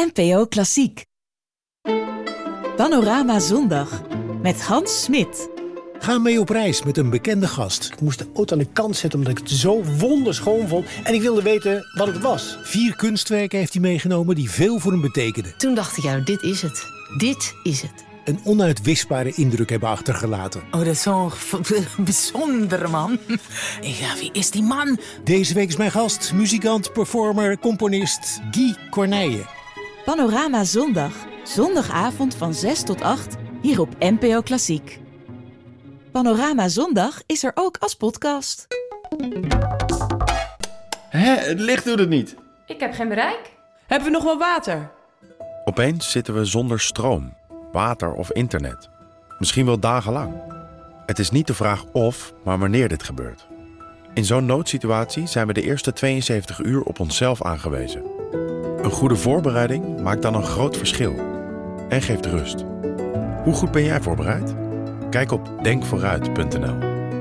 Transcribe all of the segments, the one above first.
NPO Klassiek. Panorama Zondag met Hans Smit. Ga mee op reis met een bekende gast. Ik moest de auto aan de kant zetten omdat ik het zo wonderschoon vond. En ik wilde weten wat het was. 4 kunstwerken heeft hij meegenomen die veel voor hem betekenden. Toen dacht ik, ja, dit is het. Dit is het. Een onuitwisbare indruk hebben achtergelaten. Oh, dat is zo'n bijzondere man. Ja, wie is die man? Deze week is mijn gast, muzikant, performer, componist Guy Corneille. Panorama Zondag. Zondagavond van 6 tot 8 hier op NPO Klassiek. Panorama Zondag is er ook als podcast. Het licht doet het niet. Ik heb geen bereik. Hebben we nog wel water? Opeens zitten we zonder stroom, water of internet. Misschien wel dagenlang. Het is niet de vraag of, maar wanneer dit gebeurt. In zo'n noodsituatie zijn we de eerste 72 uur op onszelf aangewezen. Een goede voorbereiding maakt dan een groot verschil. En geeft rust. Hoe goed ben jij voorbereid? Kijk op denkvooruit.nl.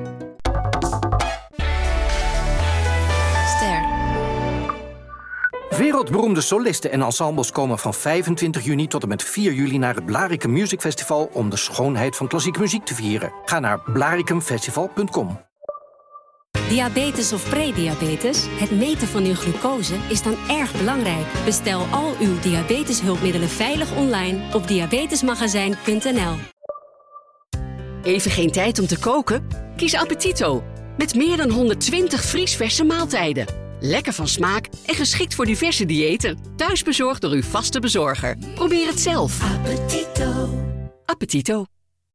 Ster. Wereldberoemde solisten en ensembles komen van 25 juni tot en met 4 juli naar het Blaricum Music Festival om de schoonheid van klassieke muziek te vieren. Ga naar blaricumfestival.com. Diabetes of prediabetes, het meten van uw glucose, is dan erg belangrijk. Bestel al uw diabeteshulpmiddelen veilig online op diabetesmagazijn.nl. Even geen tijd om te koken? Kies Appetito. Met meer dan 120 vriesverse maaltijden. Lekker van smaak en geschikt voor diverse diëten. Thuis bezorgd door uw vaste bezorger. Probeer het zelf. Appetito. Appetito.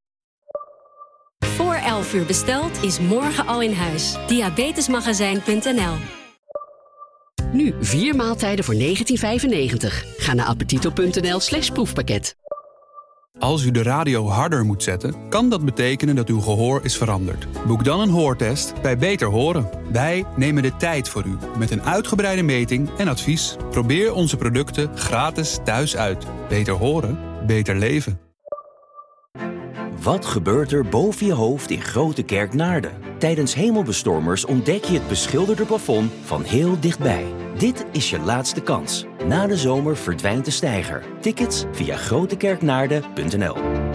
Voor 11 uur besteld is morgen al in huis. Diabetesmagazijn.nl. Nu 4 maaltijden voor €19,95. Ga naar appetito.nl/proefpakket. Als u de radio harder moet zetten, kan dat betekenen dat uw gehoor is veranderd. Boek dan een hoortest bij Beter Horen. Wij nemen de tijd voor u met een uitgebreide meting en advies. Probeer onze producten gratis thuis uit. Beter horen, beter leven. Wat gebeurt er boven je hoofd in Grote Kerk Naarden? Tijdens hemelbestormers ontdek je het beschilderde plafond van heel dichtbij. Dit is je laatste kans. Na de zomer verdwijnt de steiger. Tickets via grotekerknaarden.nl.